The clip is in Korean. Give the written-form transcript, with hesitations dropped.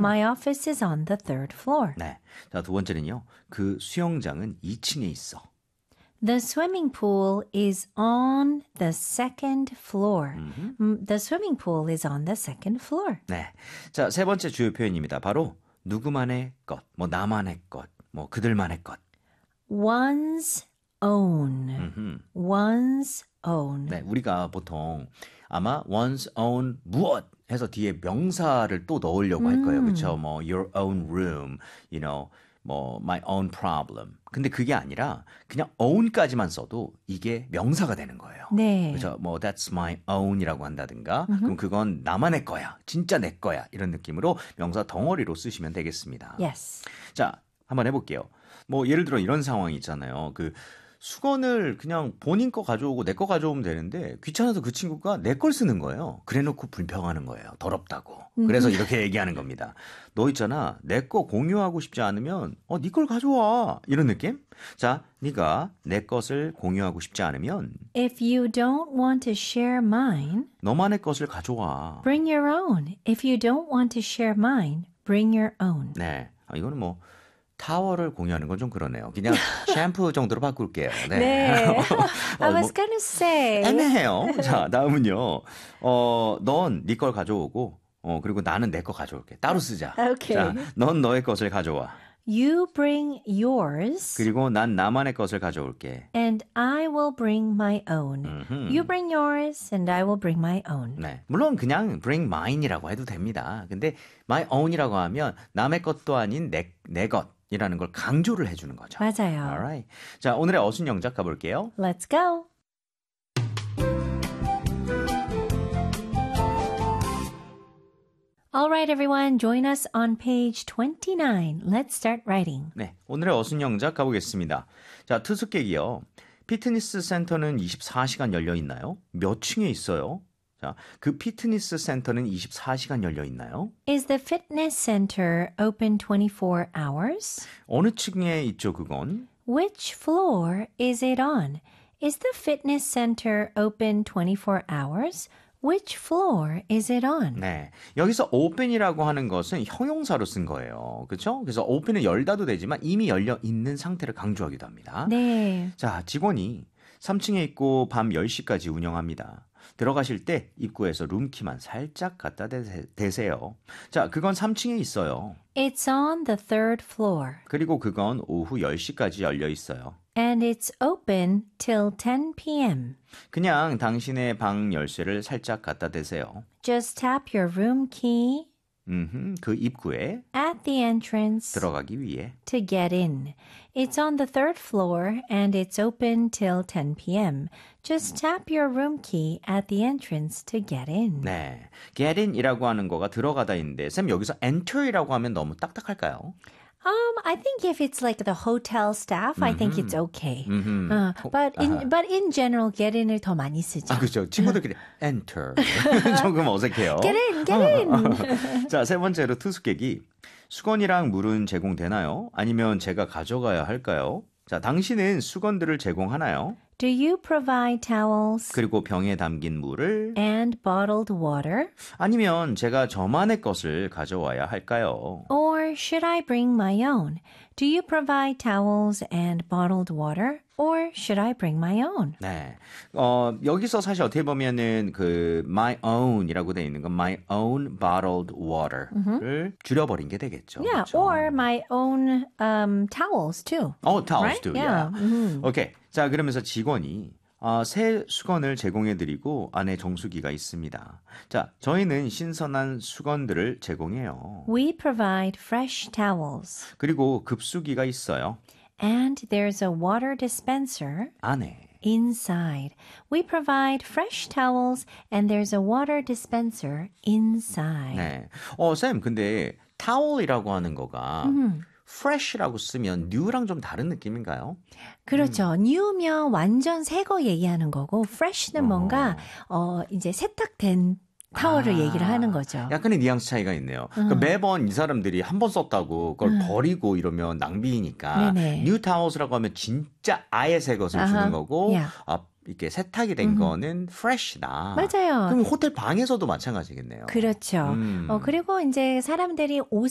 My office is on the third floor. 네. 자, 두 번째는요. 그 수영장은 2층에 있어. The swimming pool is on the second floor. The swimming pool is on the second floor. 네. 자, 세 번째 주요 표현입니다. 바로 누구만의 것, 뭐 나만의 것, 뭐 그들만의 것. One's own. One's own. 네, 우리가 보통 아마 one's own 무엇 해서 뒤에 명사를 또 넣으려고 할 거예요. 그렇죠? 뭐 your own room, you know, 뭐 my own problem. 근데 그게 아니라 그냥 own까지만 써도 이게 명사가 되는 거예요. 네. 그렇죠? 뭐 that's my own이라고 한다든가 그럼 그건 나만의 거야. 진짜 내 거야. 이런 느낌으로 명사 덩어리로 쓰시면 되겠습니다. Yes. 자, 한번 해볼게요. 뭐 예를 들어 이런 상황이 있잖아요. 그 수건을 그냥 본인 거 가져오고 내 거 가져오면 되는데 귀찮아서 그 친구가 내 걸 쓰는 거예요. 그래놓고 불평하는 거예요. 더럽다고. 그래서 이렇게 얘기하는 겁니다. 너 있잖아. 내 거 공유하고 싶지 않으면 네 걸 가져와. 이런 느낌? 자, 네가 내 것을 공유하고 싶지 않으면 If you don't want to share mine, 너만의 것을 가져와. bring your own. If you don't want to share mine, bring your own. 네, 이거는 뭐 타워를 공유하는 건 좀 그러네요. 그냥 샴푸 정도로 바꿀게요. 네. 네. I was gonna say. 애매해요. 자, 다음은요. 넌 네 걸 가져오고, 그리고 나는 내 거 가져올게. 따로 쓰자. Okay. 자, 넌 너의 것을 가져와. You bring yours. 그리고 난 나만의 것을 가져올게. And I will bring my own. You bring yours and I will bring my own. 네, 물론 그냥 bring mine이라고 해도 됩니다. 근데 my own이라고 하면 남의 것도 아닌 내 것이라는 걸 강조를 해주는 거죠. 맞아요. Alright. 자, 오늘의 어순 영작 가볼게요. Let's go. All right, everyone, join us on page 29. Let's start writing. 네, 오늘의 어순 영작 가보겠습니다. 자, 투숙객이요. 피트니스 센터는 24시간 열려 있나요? 몇 층에 있어요? 자, 그 피트니스 센터는 24시간 열려 있나요? Is the fitness center open 24 hours? 어느 층에 있죠, 그건? Which floor is it on? Is the fitness center open 24 hours? Which floor is it on? 네, 여기서 open이라고 하는 것은 형용사로 쓴 거예요. 그렇죠? 그래서 open은 열다도 되지만 이미 열려 있는 상태를 강조하기도 합니다. 네. 자, 직원이 3층에 있고 밤 10시까지 운영합니다. 들어가실 때 입구에서 룸키만 살짝 갖다 대세요. 자, 그건 3층에 있어요. It's on the third floor. 그리고 그건 오후 10시까지 열려 있어요. And it's open till 10 p.m. 그냥 당신의 방 열쇠를 살짝 갖다 대세요. Just tap your room key 그 입구에 at the entrance 들어가기 위해. to get in. It's on the third floor and it's open till 10 p.m. Just tap your room key at the entrance to get in. 네, get in이라고 하는 거가 들어가다인데 쌤 여기서 enter이라고 하면 너무 딱딱할까요? I think if it's like the hotel staff, I think it's okay. But in general, get in을 더 많이 쓰죠. 아, 그렇죠. 친구들끼리 enter. 조금 어색해요. Get in, get in. 자, 세 번째로 투숙객이 수건이랑 물은 제공되나요? 아니면 제가 가져가야 할까요? 자, 당신은 수건들을 제공하나요? Do you provide towels 그리고 병에 담긴 물을 and bottled water? 아니면 제가 저만의 것을 가져와야 할까요? Or should I bring my own? Do you provide towels and bottled water? Or should I bring my own? 네, 여기서 사실 어떻게 보면은 그 my own이라고 돼 있는 건 my own bottled water를 줄여버린 게 되겠죠. Yeah, 그렇죠? or my own towels too. towels right? too. Yeah. Yeah. 오케이. 자, 그러면서 직원이 새 수건을 제공해드리고 안에 정수기가 있습니다. 자, 저희는 신선한 수건들을 제공해요. We provide fresh towels. 그리고 급수기가 있어요. And there's a water dispenser 안에. inside. We provide fresh towels and there's a water dispenser inside. 네. 쌤, 근데 타월이라고 하는 거가 fresh라고 쓰면 new랑 좀 다른 느낌인가요? 그렇죠. new면 완전 새 거 얘기하는 거고 fresh는 뭔가 이제 세탁된 타월을 얘기를 하는 거죠. 약간의 뉘앙스 차이가 있네요. 그러니까 매번 이 사람들이 한 번 썼다고 그걸 버리고 이러면 낭비니까 네네. new towels라고 하면 진짜 아예 새 것을 주는 거고 Yeah. 이렇게 세탁이 된 거는 fresh다. 맞아요. 그럼 호텔 방에서도 마찬가지겠네요. 그렇죠. 그리고 이제 사람들이 옷